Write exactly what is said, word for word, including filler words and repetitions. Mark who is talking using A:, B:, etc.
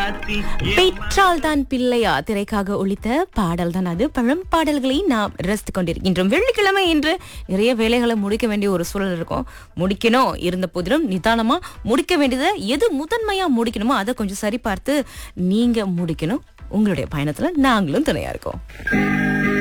A: பெற்றால் தான் பிள்ளையா திரைக்காக ஒலித்த பாடல் தான் அது. பழம் பாடல்களை நாம் ரசித்து கொண்டிருக்கின்றோம். வெள்ளிக்கிழமை என்று நிறைய வேலைகளை முடிக்க வேண்டிய ஒரு சூழல் இருக்கும். முடிக்கணும் இருந்த போதிலும் நிதானமா முடிக்க வேண்டியதை எது முதன்மையா முடிக்கணுமோ அதை கொஞ்சம் சரி பார்த்து நீங்க முடிக்கணும். உங்களுடைய பயணத்துல நாங்களும் துணையா இருக்கோம்.